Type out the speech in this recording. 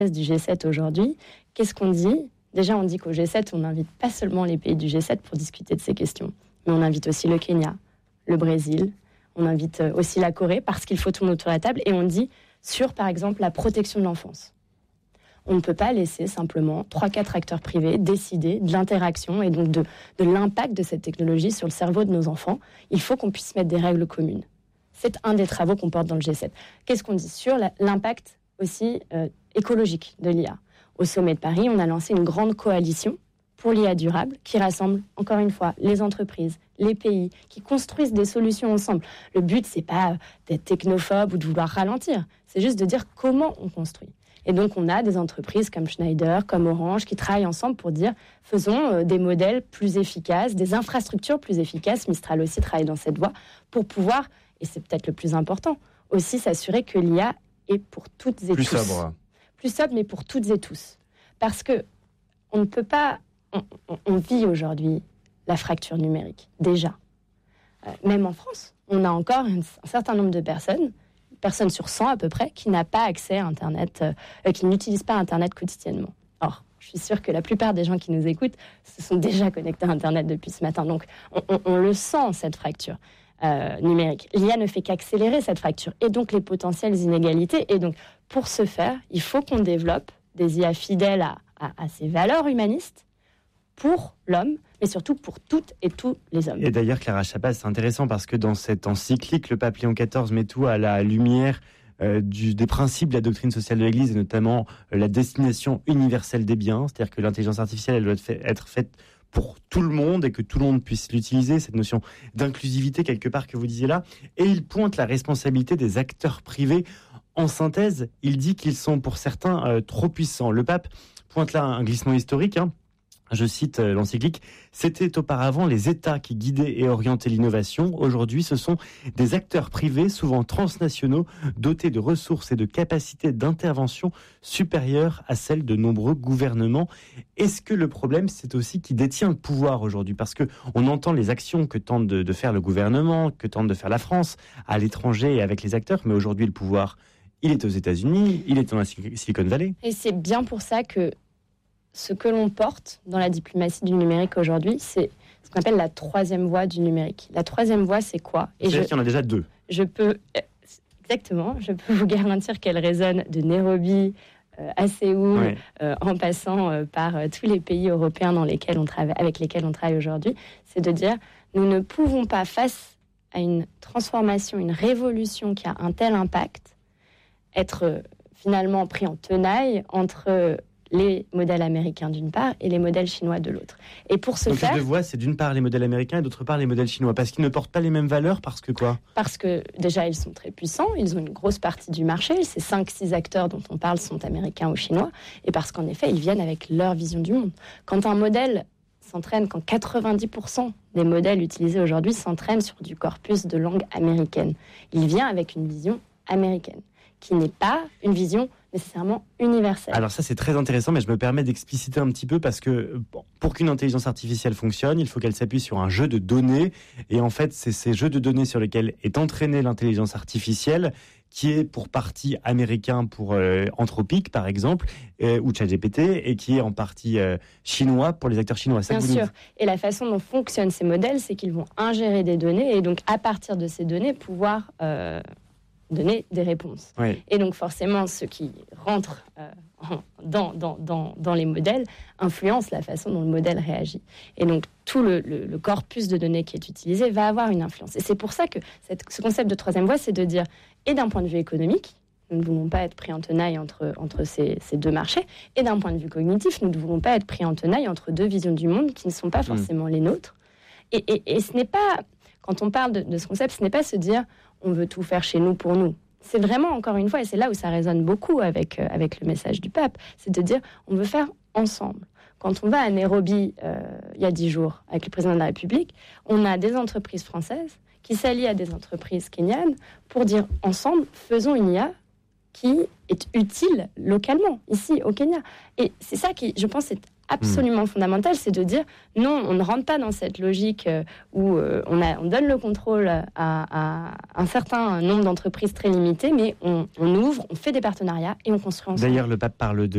du G7 aujourd'hui, qu'est-ce qu'on dit ? Déjà, on dit qu'au G7, on n'invite pas seulement les pays du G7 pour discuter de ces questions, mais on invite aussi le Kenya, le Brésil, on invite aussi la Corée, parce qu'il faut tourner autour de la table, et on dit sur, par exemple, la protection de l'enfance. On ne peut pas laisser simplement 3-4 acteurs privés décider de l'interaction et donc de l'impact de cette technologie sur le cerveau de nos enfants. Il faut qu'on puisse mettre des règles communes. C'est un des travaux qu'on porte dans le G7. Qu'est-ce qu'on dit sur l'impact aussi écologique de l'IA ? Au sommet de Paris, on a lancé une grande coalition pour l'IA durable qui rassemble, encore une fois, les entreprises, les pays, qui construisent des solutions ensemble. Le but, c'est pas d'être technophobe ou de vouloir ralentir. C'est juste de dire comment on construit. Et donc, on a des entreprises comme Schneider, comme Orange, qui travaillent ensemble pour dire faisons des modèles plus efficaces, des infrastructures plus efficaces. Mistral aussi travaille dans cette voie pour pouvoir, et c'est peut-être le plus important, aussi s'assurer que l'IA est pour toutes et tous. Plus sobre. Plus sobre, mais pour toutes et tous. Parce que on ne peut pas... On vit aujourd'hui la fracture numérique, déjà. Même en France, on a encore un certain nombre de personnes sur 100 à peu près, qui n'a pas accès à Internet, qui n'utilisent pas Internet quotidiennement. Or, je suis sûre que la plupart des gens qui nous écoutent se sont déjà connectés à Internet depuis ce matin. Donc, on le sent, cette fracture numérique. L'IA ne fait qu'accélérer cette fracture, et donc les potentielles inégalités. Et donc, pour ce faire, il faut qu'on développe des IA fidèles à ces valeurs humanistes pour l'homme, mais surtout pour toutes et tous les hommes. Et d'ailleurs, Clara Chapas, c'est intéressant parce que dans cette encyclique, le pape Léon XIV met tout à la lumière des principes de la doctrine sociale de l'Église, et notamment la destination universelle des biens, c'est-à-dire que l'intelligence artificielle, elle doit être faite pour tout le monde et que tout le monde puisse l'utiliser, cette notion d'inclusivité quelque part que vous disiez là. Et il pointe la responsabilité des acteurs privés. En synthèse, il dit qu'ils sont pour certains trop puissants. Le pape pointe là un glissement historique, Je cite l'encyclique, « C'était auparavant les États qui guidaient et orientaient l'innovation. Aujourd'hui, ce sont des acteurs privés, souvent transnationaux, dotés de ressources et de capacités d'intervention supérieures à celles de nombreux gouvernements. » Est-ce que le problème, c'est aussi qui détient le pouvoir aujourd'hui ? Parce qu'on entend les actions que tente de faire le gouvernement, que tente de faire la France à l'étranger et avec les acteurs, mais aujourd'hui, le pouvoir, il est aux États-Unis, il est dans la Silicon Valley. Et c'est bien pour ça que ce que l'on porte dans la diplomatie du numérique aujourd'hui, c'est ce qu'on appelle la troisième voie du numérique. La troisième voie, c'est quoi ? C'est-à-dire qu'il y en a déjà deux. Je peux vous garantir qu'elle résonne de Nairobi à Séoul, en passant par tous les pays européens avec lesquels on travaille aujourd'hui. C'est de dire, nous ne pouvons pas, face à une transformation, une révolution qui a un tel impact, être finalement pris en tenaille entre les modèles américains d'une part et les modèles chinois de l'autre. Et pour ce faire... Donc les deux voies, c'est d'une part les modèles américains et d'autre part les modèles chinois. Parce qu'ils ne portent pas les mêmes valeurs, parce que quoi ? Parce que déjà, ils sont très puissants, ils ont une grosse partie du marché. Ces 5-6 acteurs dont on parle sont américains ou chinois. Et parce qu'en effet, ils viennent avec leur vision du monde. Quand un modèle s'entraîne, quand 90% des modèles utilisés aujourd'hui s'entraînent sur du corpus de langue américaine, il vient avec une vision américaine, qui n'est pas une vision nécessairement universelle. Alors ça, c'est très intéressant, mais je me permets d'expliciter un petit peu parce que pour qu'une intelligence artificielle fonctionne, il faut qu'elle s'appuie sur un jeu de données. Et en fait, c'est ces jeux de données sur lesquels est entraînée l'intelligence artificielle qui est pour partie américain pour Anthropic, par exemple, ou ChatGPT, et qui est en partie chinois pour les acteurs chinois. Bien sûr. Et la façon dont fonctionnent ces modèles, c'est qu'ils vont ingérer des données et donc, à partir de ces données, pouvoir donner des réponses. Oui. Et donc forcément, ceux qui rentrent dans les modèles influencent la façon dont le modèle réagit. Et donc tout le corpus de données qui est utilisé va avoir une influence. Et c'est pour ça que ce concept de troisième voie, c'est de dire, et d'un point de vue économique, nous ne voulons pas être pris en tenaille entre ces deux marchés, et d'un point de vue cognitif, nous ne voulons pas être pris en tenaille entre deux visions du monde qui ne sont pas forcément les nôtres. Et ce n'est pas, quand on parle de ce concept, ce n'est pas se dire on veut tout faire chez nous pour nous. C'est vraiment, encore une fois, et c'est là où ça résonne beaucoup avec le message du pape, c'est de dire on veut faire ensemble. Quand on va à Nairobi, il y a 10 jours, avec le président de la République, on a des entreprises françaises qui s'allient à des entreprises kenyanes pour dire ensemble, faisons une IA qui est utile localement, ici, au Kenya. Et c'est ça qui, je pense, est absolument fondamental, c'est de dire non, on ne rentre pas dans cette logique où on donne le contrôle à un certain nombre d'entreprises très limitées, mais on ouvre, on fait des partenariats et on construit ensemble. D'ailleurs, le pape parle de